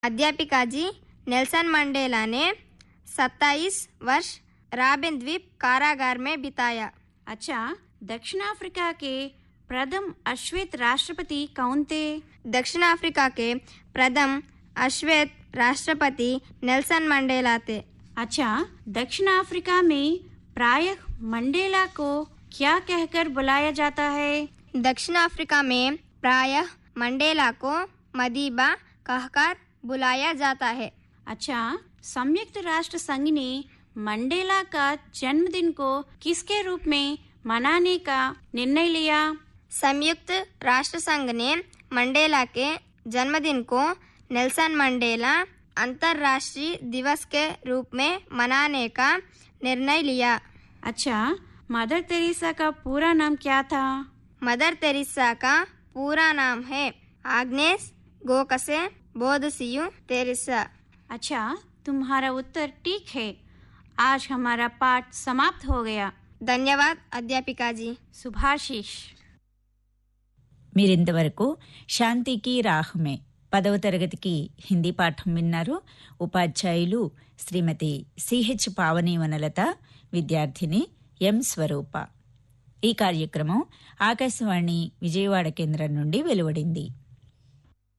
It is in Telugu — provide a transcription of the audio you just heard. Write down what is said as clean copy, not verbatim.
अध्यापिका जी, नेल्सन मंडेला ने 27 वर्ष रॉबिन द्वीप कारागार में बिताया। अच्छा, दक्षिण अफ्रीका के प्रथम अश्वेत राष्ट्रपति कौन थे? दक्षिण अफ्रीका के प्रथम अश्वेत राष्ट्रपति नेल्सन मंडेला थे। अच्छा, दक्षिण अफ्रीका में प्रायः मंडेला को क्या कहकर बुलाया जाता है? दक्षिण अफ्रीका में प्रायः मंडेला को मदीबा कहकर बुलाया जाता है। अच्छा, संयुक्त राष्ट्र संघ ने मंडेला का जन्मदिन को किसके रूप में मनाने का निर्णय लिया? संयुक्त राष्ट्र संघ ने मंडेला के जन्मदिन को नेल्सन मंडेला अंतर्राष्ट्रीय दिवस के रूप में मनाने का निर्णय लिया। अच्छा, मदर तेरेसा का पूरा नाम क्या था? मदर तेरेसा का पूरा नाम है आग्नेस गोकसे बोधसियु तेरेसा। अच्छा, तुम्हारा उत्तर ठीक है। आज हमारा पाठ समाप्त हो गया। धन्यवाद अध्यापिका जी। శుభాశీష్. మీరింతవరకు శాంతికి రాహ్మే 10వ తరగతికి హిందీ పాఠం విన్నారు. ఉపాధ్యాయులు శ్రీమతి సిహెచ్ పావని వనలత, విద్యార్థిని ఎం స్వరూప. ఈ కార్యక్రమం ఆకాశవాణి విజయవాడ కేంద్రం నుండి వెలువడింది.